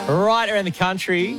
right around the country.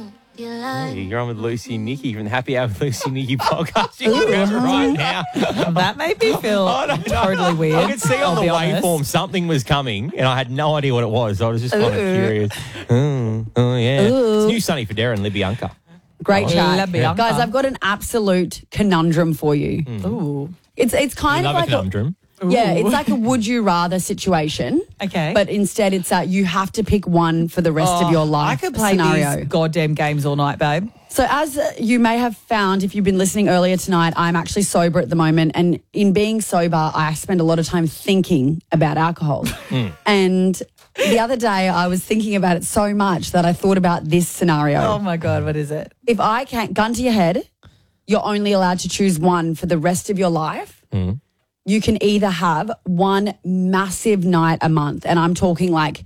Hey, you're on with Lucy and Nikki from the Happy Hour with Lucy and Nikki podcast. You can remember right now. That made me feel totally weird. I could see on the honest. waveform something was coming, and I had no idea what it was. So I was just kind of curious. Oh, yeah. It's new Sunny Federa and Libbianca. Great chat. Libbianca. Guys, I've got an absolute conundrum for you. Ooh. It's kind You of love like a conundrum. Yeah, it's like a would you rather situation. Okay. But instead it's you have to pick one for the rest of your life I could play scenario. these goddamn games all night, babe. So as you may have found, if you've been listening earlier tonight, I'm actually sober at the moment. And in being sober, I spend a lot of time thinking about alcohol. And the other day I was thinking about it so much that I thought about this scenario. Oh, my God, what is it? If I can't, gun to your head, you're only allowed to choose one for the rest of your life. You can either have one massive night a month, and I'm talking like,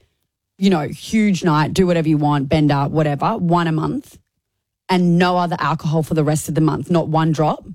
huge night, do whatever you want, bender, whatever, one a month, and no other alcohol for the rest of the month, not one drop.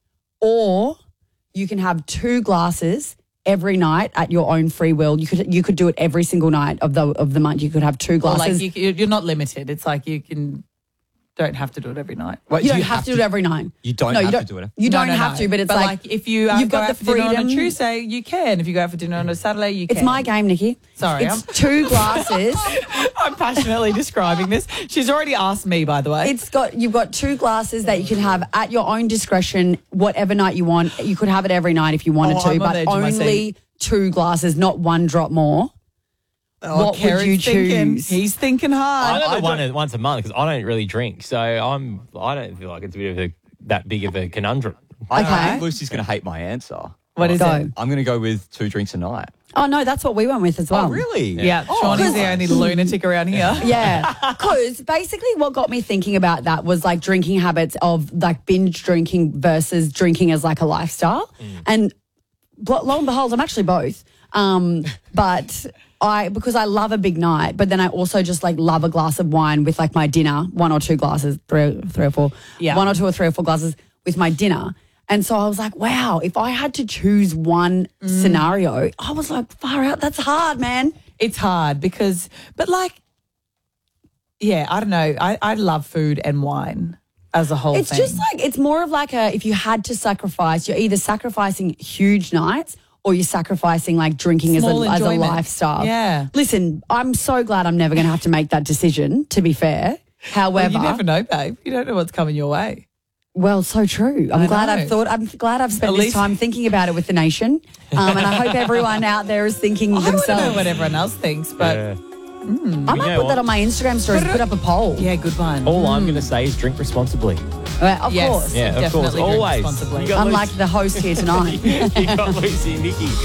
Or you can have 2 glasses every night at your own free will. You could do it every single night of the month. You could have 2 Or glasses. like you're not limited. It's like you don't have to do it every night. Wait, You don't have to do it every night. You don't No, have you to do it. You don't No, have to, but it's like if you you've go got out the for dinner on a freedom. Tuesday, you can. If you go out for dinner on a Saturday, you can. It's my game, Nikki. Sorry, It's 2 glasses. I'm passionately describing this. She's already asked me, by the way. You've got 2 glasses that you can have at your own discretion, whatever night you want. You could have it every night if you wanted to, I'm on but the edge of my only 2 glasses, not 1 drop more. What would Karen's you thinking. choose? He's thinking hard. I go the once a month because I don't really drink, so I don't feel like it's a bit of that big of a conundrum. I Okay. think Lucy's going to hate my answer. What is Go. it? I'm going to go with 2 drinks a night. Oh, no, that's what we went with as well. Really? Yeah, Sean is the only lunatic around here. Yeah, because basically what got me thinking about that was like drinking habits of like binge drinking versus drinking as like a lifestyle. And lo and behold, I'm actually both. But because I love a big night, but then I also just like love a glass of wine with like my dinner, 1 or 2 glasses, three or four, Yeah. 1 or 2 or 3 or 4 glasses with my dinner. And so I was like, wow, if I had to choose one scenario, I was like, far out, that's hard, man. It's hard but like, yeah, I don't know. I love food and wine as a whole It's thing. just like, it's more of like if you had to sacrifice, you're either sacrificing huge nights or you're sacrificing like drinking as Small a enjoyment. lifestyle. Yeah. Listen, I'm so glad I'm never going to have to make that decision, to be fair. Well, However, you never know, babe. You don't know what's coming your way. well, so true. I'm glad I've spent At this least- time thinking about it with the nation. And I hope everyone out there is thinking I don't know themselves. what everyone else thinks, but I You might know put that what? on my Instagram stories, put up a poll. yeah, good one. All I'm going to say is drink responsibly. Of Yes. course. Yeah, of course, Definitely drink always. responsibly. You got Unlike the host here tonight. you got Lucy and Nikki.